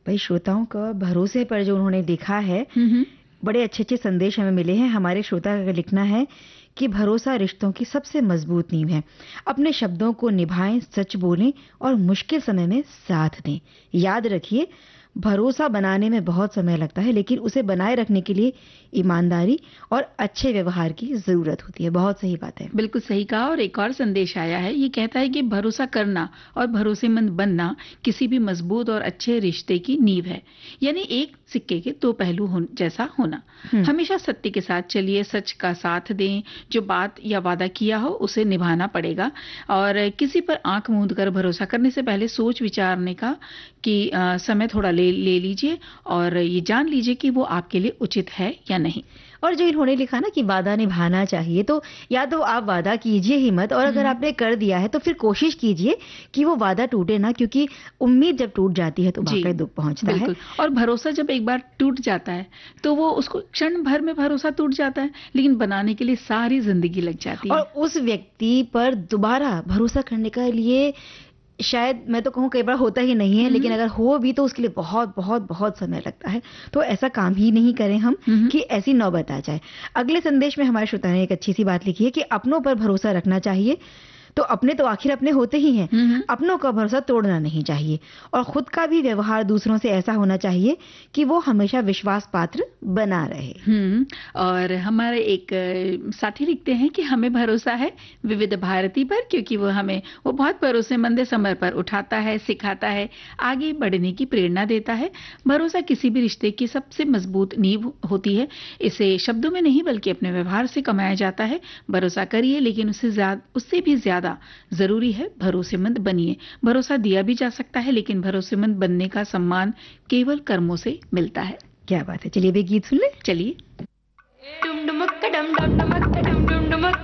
भाई श्रोताओं का भरोसे पर जो उन्होंने लिखा है, हम्म। बड़े अच्छे अच्छे संदेश हमें मिले हैं। हमारे श्रोता का लिखना है कि भरोसा रिश्तों की सबसे मजबूत नींव है। अपने शब्दों को निभाएं, सच बोलें और मुश्किल समय में साथ दें। याद रखिए, भरोसा बनाने में बहुत समय लगता है, लेकिन उसे बनाए रखने के लिए ईमानदारी और अच्छे व्यवहार की जरूरत होती है। बहुत सही बात है। बिल्कुल सही कहा। और एक और संदेश आया है, ये कहता है कि भरोसा करना और भरोसेमंद बनना किसी भी मजबूत और अच्छे रिश्ते की नींव है। यानी एक सिक्के के दो पहलू जैसा होना। हमेशा सत्य के साथ चलिए, सच का साथ दें, जो बात या वादा किया हो उसे निभाना पड़ेगा। और किसी पर आंख मूंद कर भरोसा करने से पहले सोच विचारने का कि समय थोड़ा ले लीजिए और ये जान लीजिए कि वो आपके लिए उचित है या नहीं। और जो इन्होंने लिखा ना कि वादा निभाना चाहिए, तो या तो आप वादा कीजिए ही मत, और अगर आपने कर दिया है तो फिर कोशिश कीजिए कि वो वादा टूटे ना, क्योंकि उम्मीद जब टूट जाती है तो वाकई दुख पहुंचता है। और भरोसा जब एक बार टूट जाता है तो वो उसको क्षण भर में भरोसा टूट जाता है, लेकिन बनाने के लिए सारी जिंदगी लग जाती है। और उस व्यक्ति पर दोबारा भरोसा करने के लिए शायद मैं तो कहूँ कई बार होता ही नहीं है, लेकिन अगर हो भी तो उसके लिए बहुत बहुत बहुत समय लगता है। तो ऐसा काम ही नहीं करें हम कि ऐसी नौबत आ जाए। अगले संदेश में हमारे श्रोता ने एक अच्छी सी बात लिखी है कि अपनों पर भरोसा रखना चाहिए। तो अपने तो आखिर अपने होते ही हैं, अपनों का भरोसा तोड़ना नहीं चाहिए। और खुद का भी व्यवहार दूसरों से ऐसा होना चाहिए कि वो हमेशा विश्वास पात्र बना रहे। और हमारे एक साथी लिखते हैं कि हमें भरोसा है विविध भारती पर, क्योंकि वो बहुत भरोसेमंद है, समय पर उठाता है, सिखाता है, आगे बढ़ने की प्रेरणा देता है। भरोसा किसी भी रिश्ते की सबसे मजबूत नींव होती है। इसे शब्दों में नहीं बल्कि अपने व्यवहार से कमाया जाता है। भरोसा करिए, लेकिन उससे भी ज्यादा जरूरी है भरोसेमंद बनिए। भरोसा दिया भी जा सकता है, लेकिन भरोसेमंद बनने का सम्मान केवल कर्मों से मिलता है। क्या बात है। चलिए भी गीत सुन ले। चलिए। डुम डुमक डम डम डमक डम डुम डुमक